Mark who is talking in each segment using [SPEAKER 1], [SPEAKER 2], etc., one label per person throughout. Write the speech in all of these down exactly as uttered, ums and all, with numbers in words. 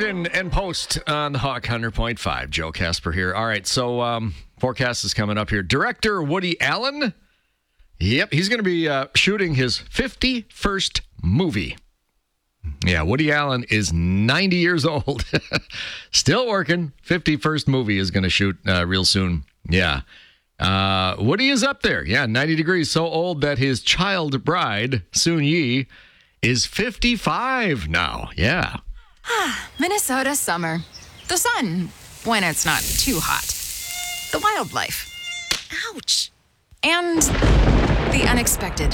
[SPEAKER 1] and, and post on the Hawk one hundred point five. Joe Casper here. All right, so um, forecast is coming up here. Director Woody Allen. Yep, he's going to be uh, shooting his fifty-first movie. Yeah, Woody Allen is ninety years old. Still working. fifty-first movie is going to shoot uh, real soon. Yeah. Uh, Woody is up there. Yeah, ninety degrees. So old that his child bride, Soon Yi, is fifty-five now. Yeah.
[SPEAKER 2] Minnesota summer. The sun, when it's not too hot. The wildlife. Ouch. And the unexpected.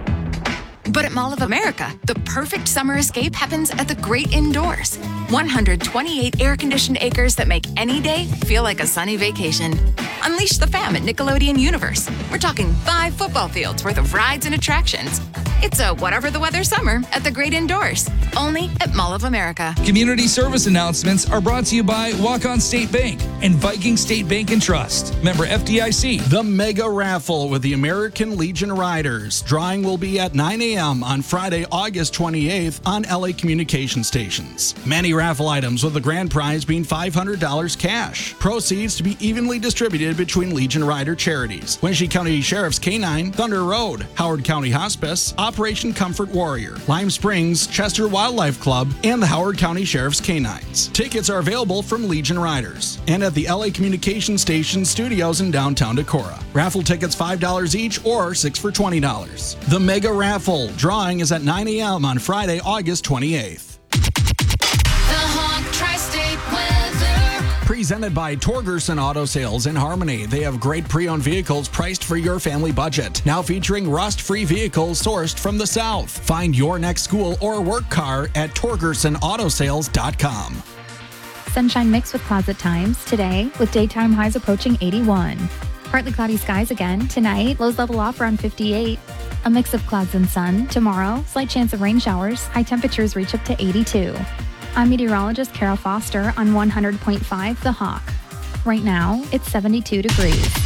[SPEAKER 2] But at Mall of America, the perfect summer escape happens at the great indoors. one hundred twenty-eight air-conditioned acres that make any day feel like a sunny vacation. Unleash the fam at Nickelodeon Universe. We're talking five football fields worth of rides and attractions. It's a whatever the weather summer at the great indoors. Only at Mall of America.
[SPEAKER 3] Community service announcements are brought to you by Walk-On State Bank and Viking State Bank and Trust. Member F D I C.
[SPEAKER 4] The Mega Raffle with the American Legion Riders. Drawing will be at nine a.m. on Friday, August twenty-eighth on L A Communication Stations. Many raffle items with the grand prize being five hundred dollars cash. Proceeds to be evenly distributed between Legion Rider charities. Wenatchee County Sheriff's K nine, Thunder Road, Howard County Hospice, Operation Comfort Warrior, Lime Springs, Chester Wildlife Club, and the Howard County Sheriff's K nines. Tickets are available from Legion Riders and at the L A Communication Station studios in downtown Decorah. Raffle tickets five dollars each or six for twenty dollars. The Mega Raffle drawing is at nine a.m. on Friday, August twenty-eighth.
[SPEAKER 5] The Hawk Tri-State Weather.
[SPEAKER 4] Presented by Torgerson Auto Sales in Harmony. They have great pre-owned vehicles priced for your family budget. Now featuring rust-free vehicles sourced from the South. Find your next school or work car at Torgerson Auto Sales dot com.
[SPEAKER 6] Sunshine mixed with clouds at times today, with daytime highs approaching eighty-one. Partly cloudy skies again tonight, lows level off around fifty-eight. A mix of clouds and sun. Tomorrow, slight chance of rain showers. High temperatures reach up to eighty-two. I'm meteorologist Carol Foster on one hundred point five The Hawk. Right now, it's seventy-two degrees.